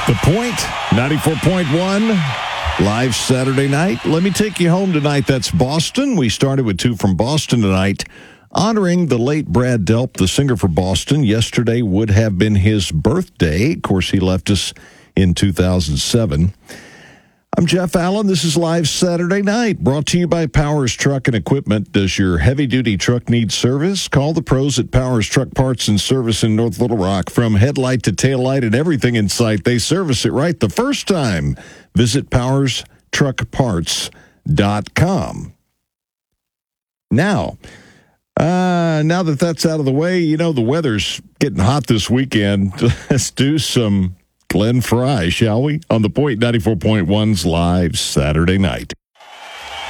The Point, 94.1, live Saturday night. Let me take you home tonight. That's Boston. We started with two from Boston tonight, honoring the late Brad Delp, the singer for Boston. Yesterday would have been his birthday. Of course, he left us in 2007. I'm Jeff Allen. This is Live Saturday Night, brought to you by Powers Truck and Equipment. Does your heavy-duty truck need service? Call the pros at Powers Truck Parts and Service in North Little Rock. From headlight to tail light and everything in sight, they service it right the first time. Visit PowersTruckParts.com. Now that that's out of the way, you know the weather's getting hot this weekend. Let's do some Glenn Frey, shall we? On The Point 94.1's Live Saturday Night.